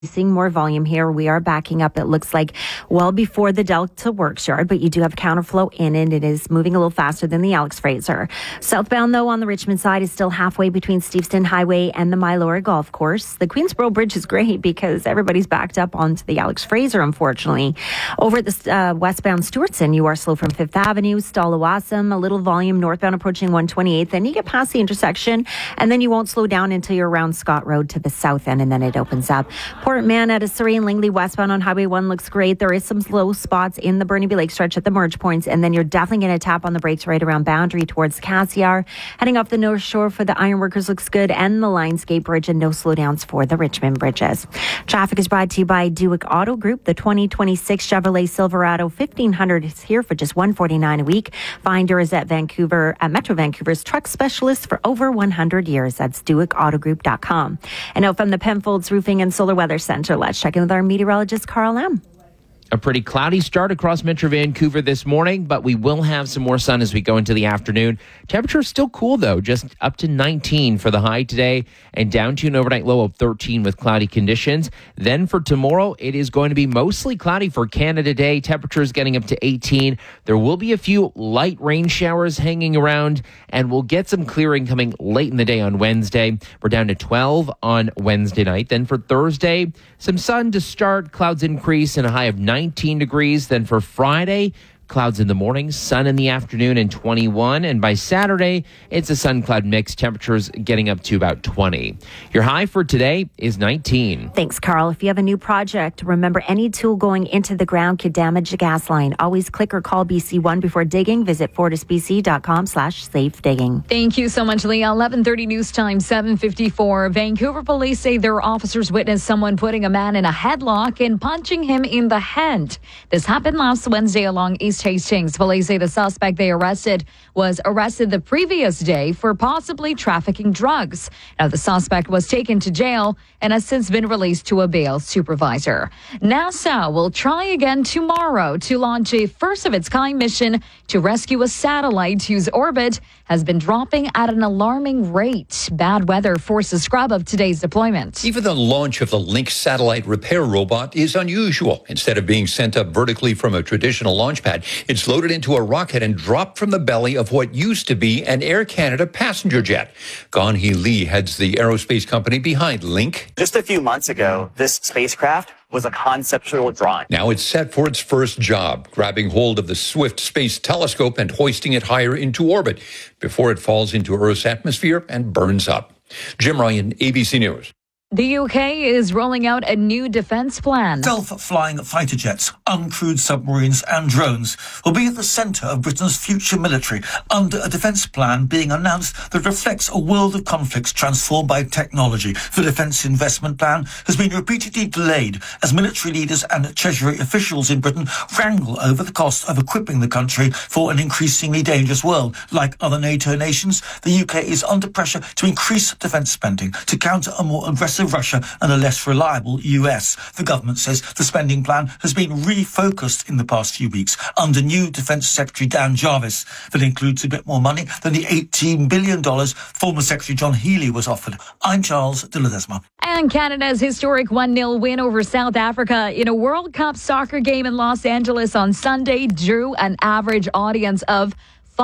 Seeing more volume here. We are backing up, it looks like, well before the Delta Works Yard, but you do have counterflow in and it is moving a little faster than the Alex Fraser. Southbound, though, on the Richmond side is still halfway between Steveston Highway and the Mylora Golf Course. The Queensboro Bridge is great because everybody's backed up onto the Alex Fraser, unfortunately. Over at the westbound Stewartson, you are slow from 5th Avenue, Stallawasam, a little volume northbound approaching 128th. Then you get past the intersection and then you won't slow down until you're around Scott Road to the south end and then it opens up. Port Mann at a Surrey and Langley westbound on Highway 1 looks great. There is some slow spots in the Burnaby Lake stretch at the merge points, and then you're definitely going to tap on the brakes right around Boundary towards Cassiar. Heading off the North Shore for the Ironworkers looks good, and the Lionsgate Bridge, and no slowdowns for the Richmond bridges. Traffic is brought to you by Duick Auto Group. The 2026 Chevrolet Silverado 1500 is here for just $149 a week. Find yours at Metro Vancouver's truck specialist for over 100 years. That's DuickAutoGroup.com. And out from the Penfolds Roofing and Solar Weather Center, let's check in with our meteorologist, Carl M. A pretty cloudy start across Metro Vancouver this morning, but we will have some more sun as we go into the afternoon. Temperature still cool, though, just up to 19 for the high today and down to an overnight low of 13 with cloudy conditions. Then for tomorrow, it is going to be mostly cloudy for Canada Day. Temperatures getting up to 18. There will be a few light rain showers hanging around, and we'll get some clearing coming late in the day on Wednesday. We're down to 12 on Wednesday night. Then for Thursday, some sun to start, clouds increase, and a high of 19 degrees. Then for Friday, clouds in the morning, sun in the afternoon, and 21. And by Saturday, it's a sun-cloud mix. Temperatures getting up to about 20. Your high for today is 19. Thanks, Carl. If you have a new project, remember any tool going into the ground could damage the gas line. Always click or call BC1 before digging. Visit fortisbc.com/safe digging. Thank you so much, Leah. 11:30 news time, 7:54. Vancouver police say their officers witnessed someone putting a man in a headlock and punching him in the head. This happened last Wednesday along East Hastings. Police say the suspect they arrested was arrested the previous day for possibly trafficking drugs. Now, the suspect was taken to jail and has since been released to a bail supervisor. NASA will try again tomorrow to launch a first-of-its-kind mission to rescue a satellite whose orbit has been dropping at an alarming rate. Bad weather forced a scrub of today's deployment. Even the launch of the Lynx satellite repair robot is unusual. Instead of being sent up vertically from a traditional launch pad, it's loaded into a rocket and dropped from the belly of what used to be an Air Canada passenger jet. Gan Hee Lee heads the aerospace company behind Link. Just a few months ago, this spacecraft was a conceptual drawing. Now it's set for its first job, grabbing hold of the Swift Space Telescope and hoisting it higher into orbit before it falls into Earth's atmosphere and burns up. Jim Ryan, ABC News. The UK is rolling out a new defence plan. Self-flying fighter jets, uncrewed submarines and drones will be at the centre of Britain's future military under a defence plan being announced that reflects a world of conflicts transformed by technology. The defence investment plan has been repeatedly delayed as military leaders and Treasury officials in Britain wrangle over the cost of equipping the country for an increasingly dangerous world. Like other NATO nations, the UK is under pressure to increase defence spending to counter a more aggressive Russia and a less reliable US. The government says the spending plan has been refocused in the past few weeks under new Defence Secretary Dan Jarvis. That includes a bit more money than the $18 billion former Secretary John Healey was offered. I'm Charles de Ledesma. And Canada's historic 1-0 win over South Africa in a World Cup soccer game in Los Angeles on Sunday drew an average audience of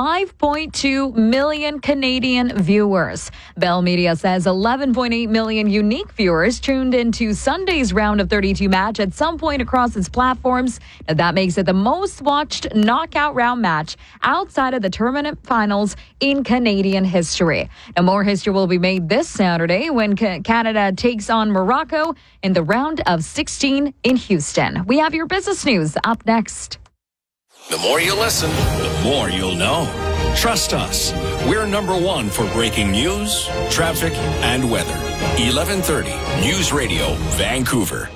5.2 million Canadian viewers. Bell Media says 11.8 million unique viewers tuned into Sunday's round of 32 match at some point across its platforms. Now, that makes it the most watched knockout round match outside of the tournament finals in Canadian history. Now, more history will be made this Saturday when Canada takes on Morocco in the round of 16 in Houston. We have your business news up next. The more you listen, the more you'll know. Trust us. We're number one for breaking news, traffic, and weather. 1130 News Radio, Vancouver.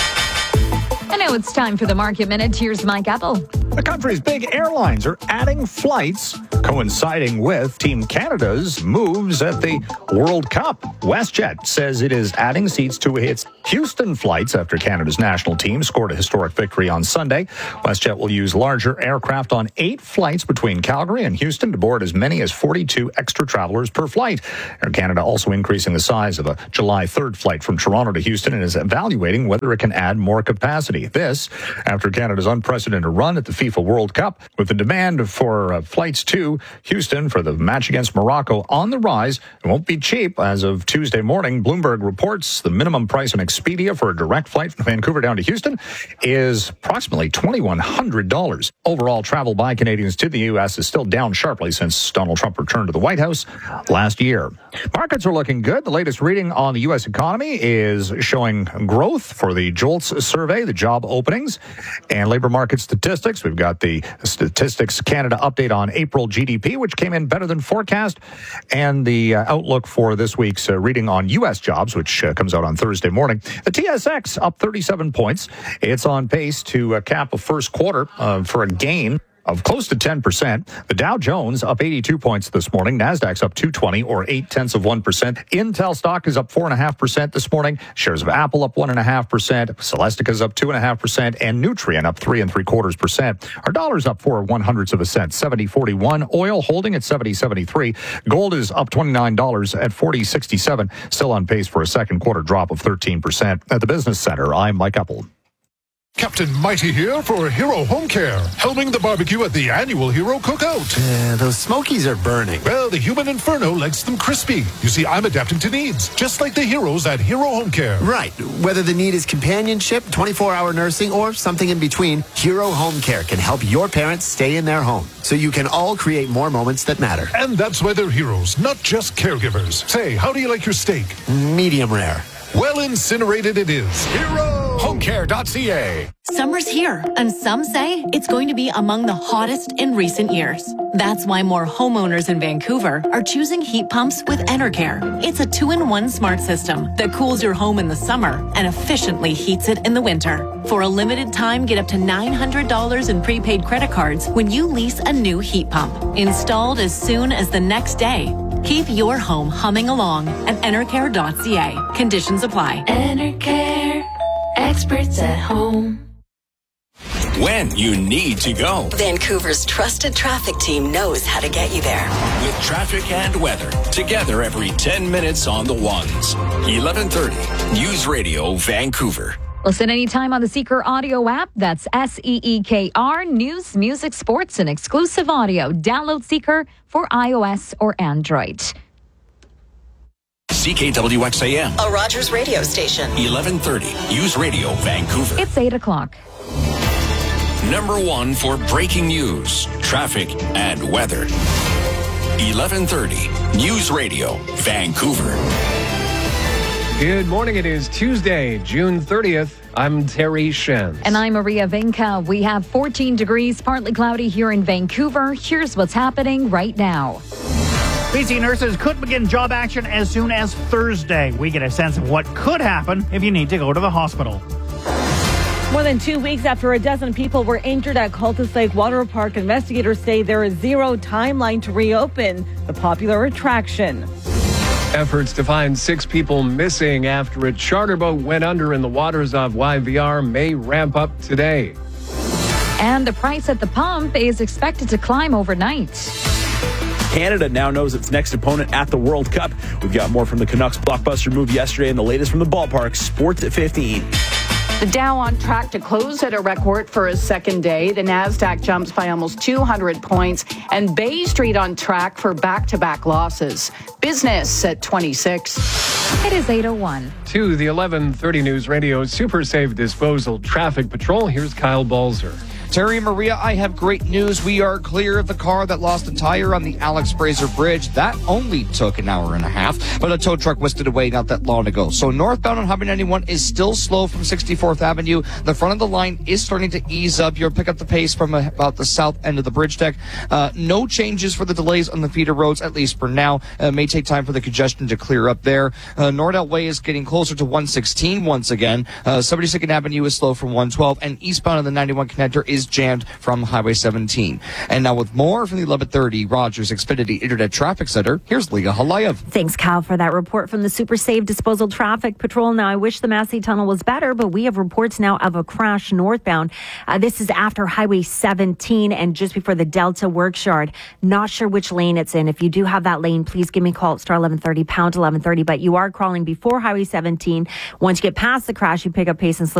And now it's time for the Market Minute. Here's Mike Apple. The country's big airlines are adding flights. coinciding with Team Canada's moves at the World Cup. WestJet says it is adding seats to its Houston flights after Canada's national team scored a historic victory on Sunday. WestJet will use larger aircraft on 8 flights between Calgary and Houston to board as many as 42 extra travelers per flight. Air Canada also increasing the size of a July 3rd flight from Toronto to Houston and is evaluating whether it can add more capacity. This after Canada's unprecedented run at the FIFA World Cup, with the demand for flights to Houston for the match against Morocco on the rise. It won't be cheap. As of Tuesday morning, Bloomberg reports the minimum price on Expedia for a direct flight from Vancouver down to Houston is approximately $2,100. Overall, travel by Canadians to the U.S. is still down sharply since Donald Trump returned to the White House last year. Markets are looking good. The latest reading on the U.S. economy is showing growth for the JOLTS survey, the job openings, and labor market statistics. We've got the Statistics Canada update on April GDP, which came in better than forecast, and the outlook for this week's reading on U.S. jobs, which comes out on Thursday morning. The TSX up 37 points. It's on pace to cap a first quarter for a gain of close to 10%. The Dow Jones up 82 points this morning. Nasdaq's up 220 or 0.8%. Intel stock is up 4.5% this morning. Shares of Apple up 1.5%. Celestica's up 2.5%, and Nutrien up 3.75%. Our dollar's up 4/100 cent, 70.41. Oil holding at 70.73. Gold is up $29 at 40.67. Still on pace for a second quarter drop of 13%. At the Business Center, I'm Mike Uppel. Captain Mighty here for Hero Home Care, helming the barbecue at the annual Hero Cookout. Those Smokies are burning. Well, the human inferno likes them crispy. You see, I'm adapting to needs, just like the heroes at Hero Home Care. Right. Whether the need is companionship, 24-hour nursing, or something in between, Hero Home Care can help your parents stay in their home, so you can all create more moments that matter. And that's why they're heroes, not just caregivers. Say, how do you like your steak? Medium rare. Well, incinerated it is. HeroHomeCare.ca. Summer's here, and some say it's going to be among the hottest in recent years. That's why more homeowners in Vancouver are choosing heat pumps with Enercare. It's a 2-in-1 smart system that cools your home in the summer and efficiently heats it in the winter. For a limited time, get up to $900 in prepaid credit cards when you lease a new heat pump. Installed as soon as the next day. Keep your home humming along at Enercare.ca. Conditions apply. Enercare, experts at home. When you need to go. Vancouver's trusted traffic team knows how to get you there. With traffic and weather, together every 10 minutes on the ones. 11:30 News Radio Vancouver. Listen anytime on the Seeker audio app. That's SEEKR. News, music, sports, and exclusive audio. Download Seeker for iOS or Android. CKWXAM. A Rogers radio station. 11:30 News Radio Vancouver. It's 8 o'clock. Number 1 for breaking news, traffic, and weather. 11:30 News Radio Vancouver. Good morning. It is Tuesday, June 30th. I'm Terry Shen. And I'm Maria Vinca. We have 14 degrees, partly cloudy here in Vancouver. Here's what's happening right now. BC nurses could begin job action as soon as Thursday. We get a sense of what could happen if you need to go to the hospital. More than 2 weeks after a dozen people were injured at Cultus Lake Water Park, investigators say there is zero timeline to reopen the popular attraction. Efforts to find 6 people missing after a charter boat went under in the waters of YVR may ramp up today. And the price at the pump is expected to climb overnight. Canada now knows its next opponent at the World Cup. We've got more from the Canucks blockbuster move yesterday and the latest from the ballpark. Sports at 15. The Dow on track to close at a record for a second day. The Nasdaq jumps by almost 200 points, and Bay Street on track for back-to-back losses. Business at 26. It is 8:01. To the 11:30 News Radio Super Safe Disposal Traffic Patrol, here's Kyle Balzer. Terry and Maria, I have great news. We are clear of the car that lost a tire on the Alex Fraser Bridge. That only took an hour and a half, but a tow truck whisked it away not that long ago. So northbound on Highway 91 is still slow from 64th Avenue. The front of the line is starting to ease up. You'll pick up the pace from about the south end of the bridge deck. No changes for the delays on the feeder roads, at least for now. It may take time for the congestion to clear up there. Nordell Way is getting closer to 116 once again. 72nd Avenue is slow from 112, and eastbound on the 91 connector is is jammed from Highway 17. And now with more from the 1130 Rogers Xfinity Internet Traffic Center, here's Leah Halayev. Thanks, Kyle, for that report from the Super Safe Disposal Traffic Patrol. Now, I wish the Massey Tunnel was better, but we have reports now of a crash northbound. This is after Highway 17 and just before the Delta Works Yard. Not sure which lane it's in. If you do have that lane, please give me a call at star 1130, pound 1130. But you are crawling before Highway 17. Once you get past the crash, you pick up pace and slow